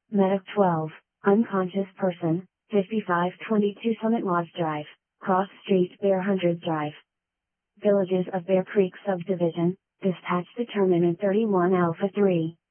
Medic 12, unconscious person, 5522 Summit Lodge Drive, Cross Street, Bear Hundreds Drive. Villages of Bear Creek Subdivision, dispatch determinant 31 Alpha 3.